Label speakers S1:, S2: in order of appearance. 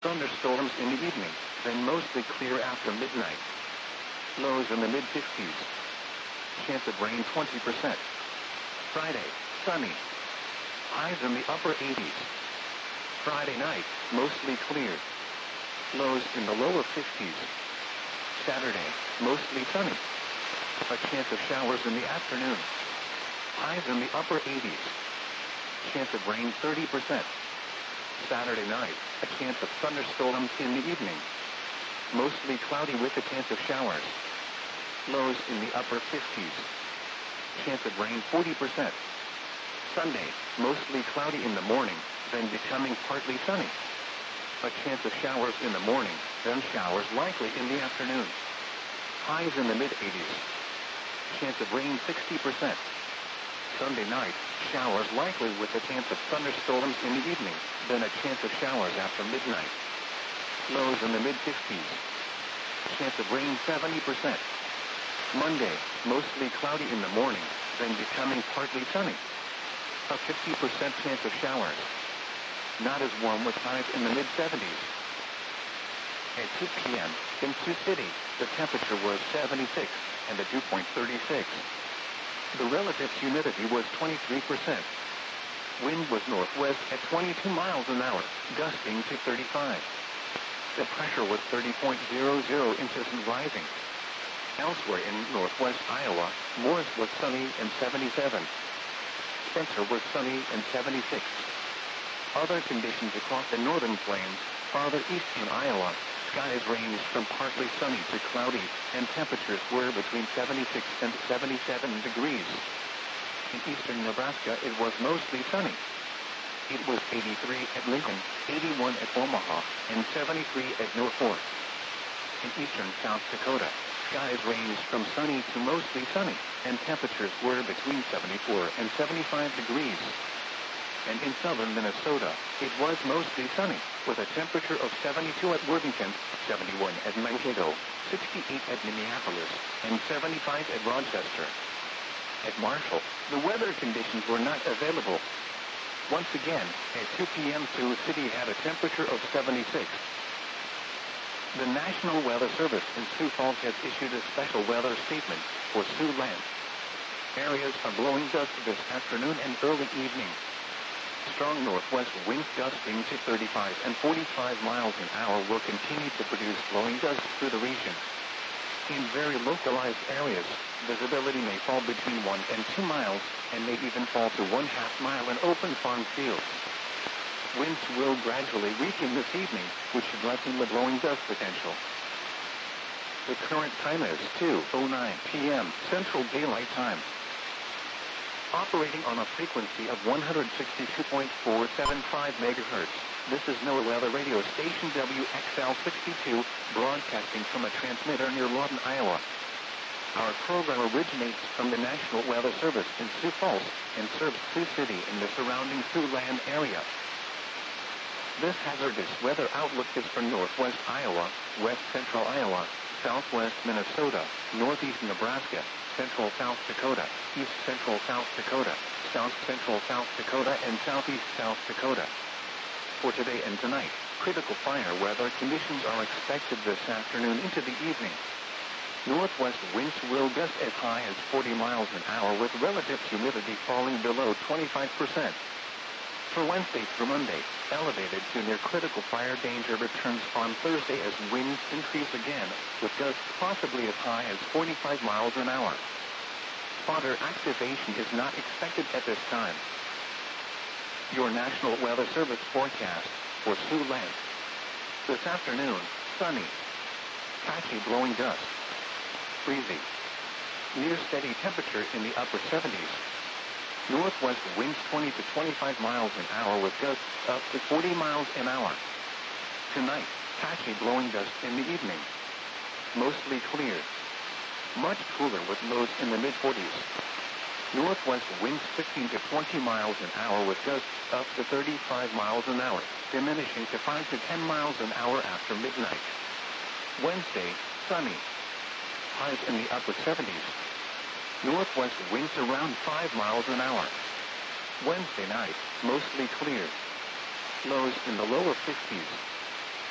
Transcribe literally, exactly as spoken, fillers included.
S1: Thunderstorms in the evening, then mostly clear after midnight. Lows in the mid fifties. Chance of rain twenty percent. Friday, sunny. Highs in the upper eighties. Friday night, mostly clear. Lows in the lower fifties. Saturday, mostly sunny. A chance of showers in the afternoon. Highs in the upper eighties. Chance of rain thirty percent. Saturday night, a chance of thunderstorms in the evening. Mostly cloudy with a chance of showers. Lows in the upper fifties. Chance of rain forty percent. Sunday, mostly cloudy in the morning, then becoming partly sunny. A chance of showers in the morning, then showers likely in the afternoon. Highs in the mid eighties. Chance of rain sixty percent. Sunday night, showers likely with a chance of thunderstorms in the evening, then a chance of showers after midnight. Lows in the mid fifties. Chance of rain seventy percent. Monday, mostly cloudy in the morning, then becoming partly sunny. A fifty percent chance of showers. Not as warm with highs in the mid seventies. At two p m, in Sioux City, the temperature was seventy-six, and the dew point thirty-six. The relative humidity was twenty-three percent. Wind was northwest at twenty-two miles an hour, gusting to thirty-five. The pressure was thirty point zero zero inches and rising. Elsewhere in northwest Iowa, Morris was sunny and seventy-seven. Spencer was sunny and seventy-six. Other conditions across the northern plains, farther east in Iowa, skies ranged from partly sunny to cloudy, and temperatures were between seventy-six and seventy-seven degrees. In eastern Nebraska, it was mostly sunny. It was eighty-three at Lincoln, eighty-one at Omaha, and seventy-three at Norfolk. In eastern South Dakota, skies ranged from sunny to mostly sunny, and temperatures were between seventy-four and seventy-five degrees. And in southern Minnesota, it was mostly sunny, with a temperature of seventy-two at Worthington, seventy-one at Mankato, sixty-eight at Minneapolis, and seventy-five at Rochester. At Marshall, the weather conditions were not available. Once again, at two p m Sioux City had a temperature of seventy-six. The National Weather Service in Sioux Falls has issued a special weather statement for Siouxland. Areas are blowing dust this afternoon and early evening. Strong northwest winds gusting to thirty-five and forty-five miles an hour will continue to produce blowing dust through the region. In very localized areas, visibility may fall between one and two miles, and may even fall to one half mile in open farm fields. Winds will gradually weaken this evening, which should lessen the blowing dust potential. The current time is two oh nine p m Central Daylight Time. Operating on a frequency of one hundred sixty-two point four seven five megahertz, this is NOAA Weather Radio Station W X L sixty-two, broadcasting from a transmitter near Lawton, Iowa. Our program originates from the National Weather Service in Sioux Falls and serves Sioux City and the surrounding Siouxland area. This hazardous weather outlook is for northwest Iowa, west central Iowa, southwest Minnesota, northeast Nebraska, central South Dakota, east central South Dakota, south central South Dakota, and southeast South Dakota. For today and tonight, critical fire weather conditions are expected this afternoon into the evening. Northwest winds will gust as high as forty miles an hour with relative humidity falling below twenty-five percent. For Wednesday through Monday, elevated to near critical fire danger returns on Thursday as winds increase again, with gusts possibly as high as forty-five miles an hour. Spotter activation is not expected at this time. Your National Weather Service forecast for Siouxland. This afternoon, sunny. Patchy blowing dust. Breezy. Near steady temperature in the upper seventies. Northwest winds twenty to twenty-five miles an hour with gusts up to forty miles an hour. Tonight, patchy blowing dust in the evening. Mostly clear. Much cooler with lows in the mid forties. Northwest winds fifteen to twenty miles an hour with gusts up to thirty-five miles an hour, diminishing to five to ten miles an hour after midnight. Wednesday, sunny. Highs in the upper seventies. Northwest winds around five miles an hour. Wednesday night, mostly clear. Lows in the lower fifties.